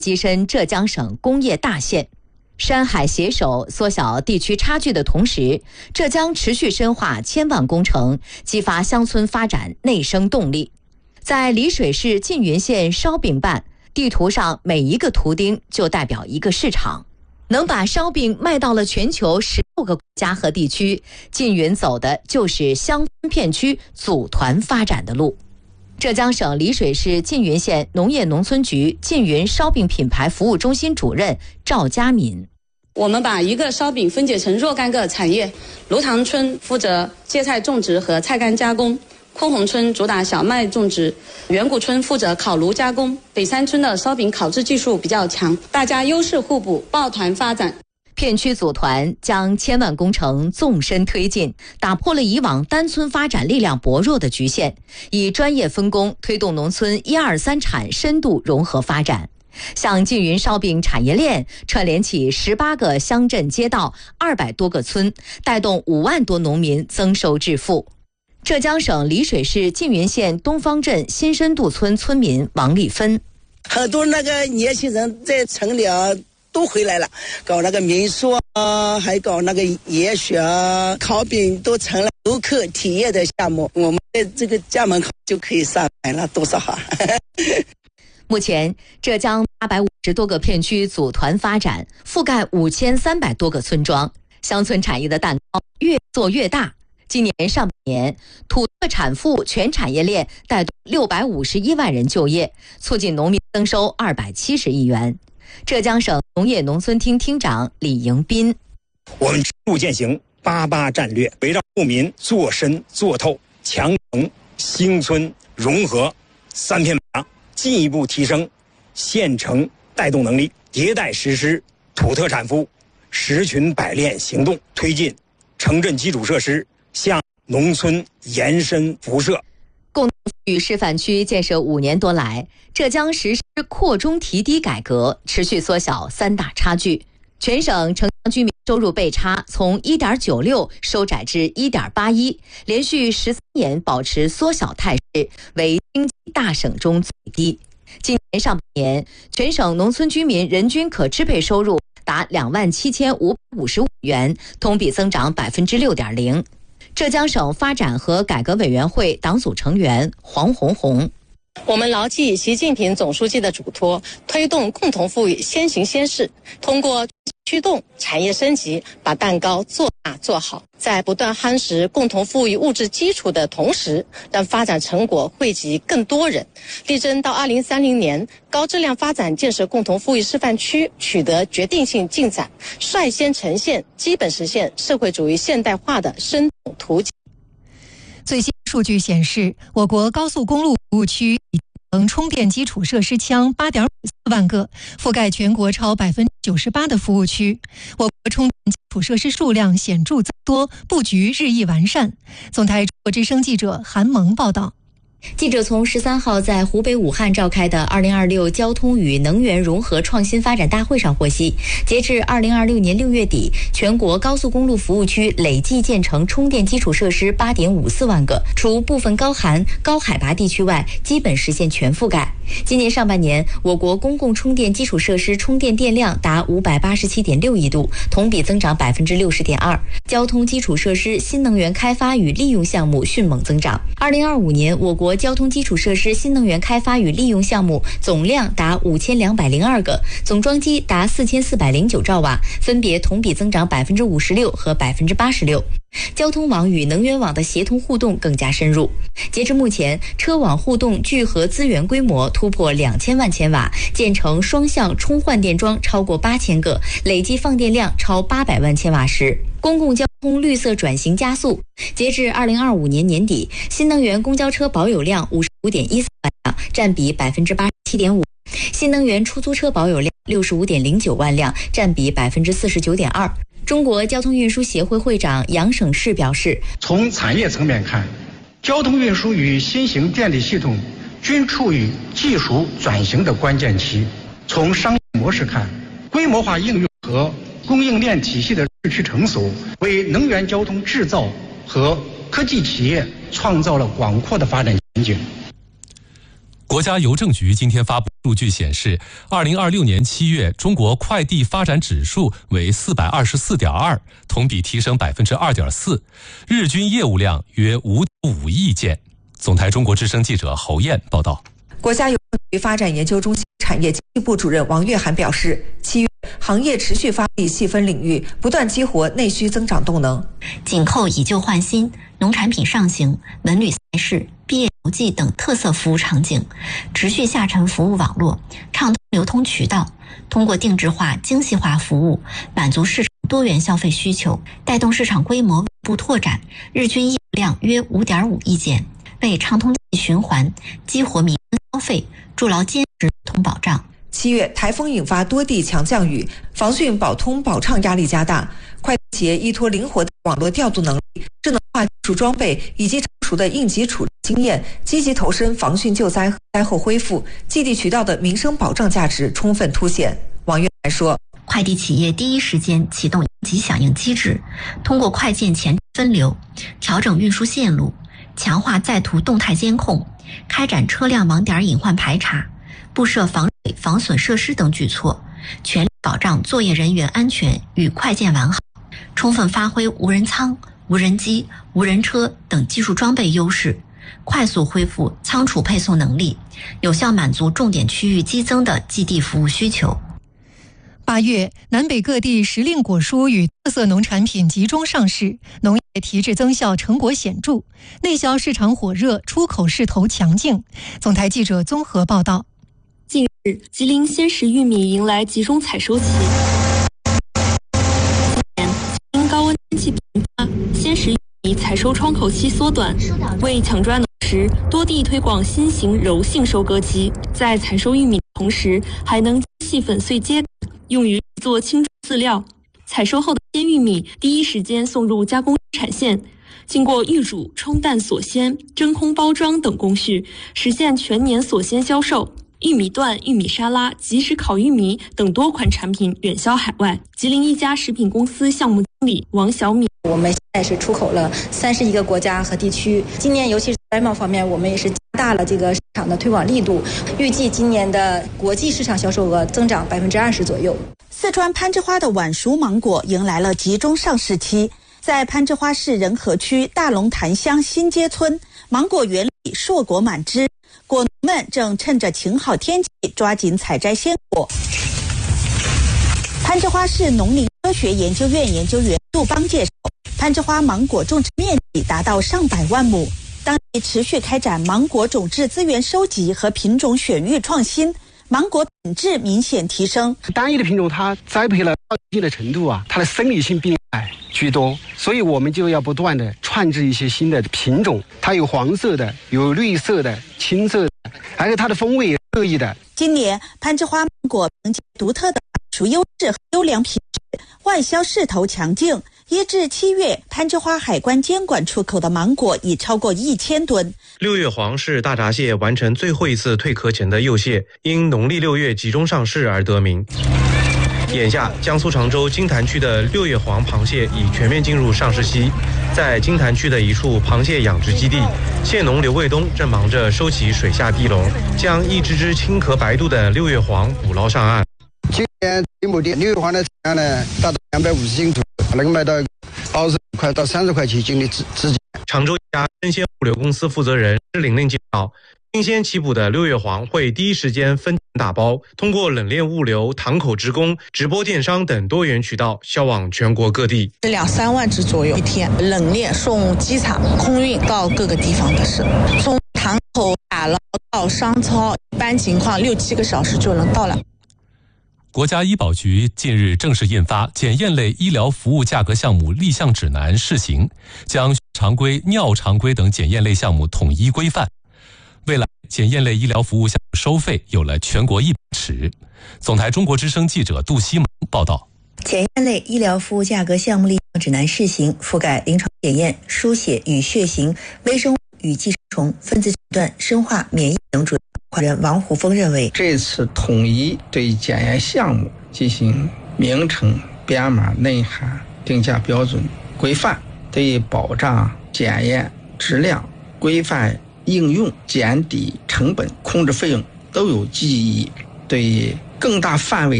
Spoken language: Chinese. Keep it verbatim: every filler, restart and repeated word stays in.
跻身浙江省工业大县。山海携手缩小地区差距的同时，浙江持续深化千万工程，激发乡村发展内生动力。在丽水市缙云县烧饼办，地图上每一个图钉就代表一个市场，能把烧饼卖到了全球十六个国家和地区，缙云走的就是乡村片区组团发展的路。浙江省丽水市缙云县农业农村局缙云烧饼品牌服务中心主任赵佳敏： 我们把一个烧饼分解成若干个产业，芦塘村负责芥菜种植和菜干加工，昆洪村主打小麦种植，远古村负责烤炉加工，北山村的烧饼烤制技术比较强，大家优势互补，抱团发展。 片区组团将千万工程纵深推进，打破了以往单村发展力量薄弱的局限，以专业分工推动农村一二三产深度融合发展。像缙云烧饼产业链串联起十八个乡镇街道、二百多个村，带动五万多农民增收致富。浙江省丽水市缙云县东方镇新深度村村民王丽芬： 很多那个年轻人在城里啊都回来了，搞那个民宿啊，还搞那个野雪啊，烤饼都成了游客体验的项目。我们在这个家门口就可以上来了，多少好！ 目前，浙江八百五十多个片区组团发展，覆盖五千三百多个村庄，乡村产业的蛋糕越做越大。今年上半年，土特产赋全产业链带动六百五十一万人就业，促进农民增收二百七十亿元。浙江省农业农村厅厅长李迎斌： 我们逐步践行八八战略，围绕富民做深做透、强城兴村融合三篇马，进一步提升县城带动能力，迭代实施土特产赋十群百炼行动，推进城镇基础设施向农村延伸辐射。 共同富裕示范区建设五年多来，浙江实施扩中提低改革，持续缩小三大差距。全省城乡居民收入倍差从 一点九六 收窄至 一点八一， 连续十三年保持缩小态势，为经济大省中最低。今年上半年，全省农村居民人均可支配收入达两万七千五百五十五元，同比增长 百分之六点零。浙江省发展和改革委员会党组成员黄红红： 我们牢记习近平总书记的嘱托，推动共同富裕先行先试，通过驱动产业升级，把蛋糕做大做好，在不断夯实共同富裕物质基础的同时，让发展成果惠及更多人，力争到二零三零年高质量发展建设共同富裕示范区取得决定性进展，率先呈现基本实现社会主义现代化的生动图景。 最新数据显示，我国高速公路服务区已建充电基础设施腔 八点五四万个，覆盖全国超 百分之九十八 的服务区。我国充电基础设施数量显著增多，布局日益完善。总台中国之声记者韩萌报道。 记者从十三号在湖北武汉召开的二零二六交通与能源融合创新发展大会上获悉，截至二零二六年六月底，全国高速公路服务区累计建成充电基础设施 八点五四万个，除部分高寒、高海拔地区外，基本实现全覆盖。今年上半年，我国公共充电基础设施充电电量达五百八十七点六亿度，同比增长 百分之六十点二。交通基础设施新能源开发与利用项目迅猛增长。二零二五年，我国交通基础设施新能源开发与利用项目总量达五千两百零二个，总装机达四千四百零九兆瓦，分别同比增长 百分之五十六 和 百分之八十六。交通网与能源网的协同互动更加深入。截至目前，车网互动聚合资源规模突破两千万千瓦，建成双向充换电桩超过八千个，累计放电量超八百万千瓦时。公共交通绿色转型加速。截至二零二五年年底，新能源公交车保有量 五十五点一四万辆，占比 百分之八十七点五。新能源出租车保有量 六十五点零九万辆，占比 百分之四十九点二。中国交通运输协会会长杨省市表示， 从产业层面看，交通运输与新型电力系统均处于技术转型的关键期。从商业模式看，规模化应用和供应链体系的日趋成熟，为能源交通制造和科技企业创造了广阔的发展前景。 国家邮政局今天发布数据显示，二零二六年七月，中国快递发展指数为四百二十四点二，同比提升百分之二点四，日均业务量约五点五亿件。总台中国之声记者侯燕报道。 国家邮政局发展研究中心产业经济部主任王月涵表示，七月行业持续发力细分领域，不断激活内需增长动能。 紧扣以旧换新、农产品上行、文旅赛事、毕业游记等特色服务场景，持续下沉服务网络，畅通流通渠道，通过定制化、精细化服务，满足市场多元消费需求，带动市场规模稳步拓展，日均业务量约 五点五亿件，为畅通循环、激活民生消费筑牢坚实通保障。 七月，台风引发多地强降雨，防汛保通保畅压力加大。快递企业依托灵活的网络调度能力、智能化技术装备以及成熟的应急处置经验，积极投身防汛救灾和灾后恢复，寄递渠道的民生保障价值充分凸显。王月涵说， 快递企业第一时间启动应急响应机制，通过快件前分流、调整运输线路、强化在途动态监控，开展车辆网点隐患排查，布设防水防损设施等举措，全力保障作业人员安全与快件完好，充分发挥无人仓、无人机、无人车等技术装备优势，快速恢复仓储配送能力，有效满足重点区域激增的寄递服务需求。 八月，南北各地时令果蔬与特色农产品集中上市，农业提质增效成果显著，内销市场火热，出口势头强劲。总台记者综合报道。 近日，吉林鲜食玉米迎来集中采收期。今年，吉林高温天气频发，鲜食玉米采收窗口期缩短，为抢抓农时，多地推广新型柔性收割机，在采收玉米的同时，还能细粉碎秸秆，用于做青饲料。采收后的鲜玉米第一时间送入加工产线，经过预煮、冲淡锁鲜、真空包装等工序，实现全年锁鲜销售。玉米段、玉米沙拉、即食烤玉米等多款产品远销海外。吉林一家食品公司项目经理王小米， 我们现在是出口了三十一个国家和地区。今年尤其是外贸方面，我们也是加大了这个市场的推广力度，预计今年的国际市场销售额增长百分之二十左右。 四川攀枝花的晚熟芒果迎来了集中上市期，在攀枝花市仁和区大龙潭乡新街村，芒果园里硕果满枝，果农们正趁着晴好天气抓紧采摘鲜果。攀枝花市农林科学研究院研究员杜邦介绍，攀枝花芒果种植面积达到上百万亩，当地持续开展芒果种质资源收集和品种选育创新，芒果品质明显提升。 单一的品种它栽培了到一定的程度啊，它的生理性病害居多，所以我们就要不断的创制一些新的品种，它有黄色的，有绿色的、青色的，而且它的风味也各异的。 今年攀枝花芒果凭借独特的属优质和优良品质，外销势头强劲。一至七月，攀枝花海关监管出口的芒果已超过一千吨。 六月黄是大闸蟹完成最后一次蜕壳前的幼蟹，因农历六月集中上市而得名。眼下，江苏常州金坛区的六月黄螃蟹已全面进入上市期。在金坛区的一处螃蟹养殖基地，蟹农刘卫东正忙着收起水下地笼，将一只只青壳白肚的六月黄捕捞上岸。 今年一亩地六月黄的产量呢，达到两百五十斤左右，能够卖到二十块到三十块钱斤的之之间。 常州一家生鲜物流公司负责人施玲玲介绍，新鲜起捕的六月黄会第一时间分打包，通过冷链物流、堂口职工、直播电商等多元渠道销往全国各地。 两三万只左右一天，冷链送机场，空运到各个地方的是，从堂口打捞到商超，一般情况六七个小时就能到了。 国家医保局近日正式印发检验类医疗服务价格项目立项指南试行，将血常规、尿常规等检验类项目统一规范。未来检验类医疗服务项目收费有了全国一把尺。总台中国之声记者杜西蒙报道。 检验类医疗服务价格项目立项指南试行，覆盖临床检验、输血与血型、微生物与寄生虫、分子诊断、生化、免疫等主要块人王虎峰认为， 这次统一对检验项目进行名称、编码、内涵、定价标准规范，对保障检验质量、规范应用、减低成本、控制费用都有记忆，对更大范围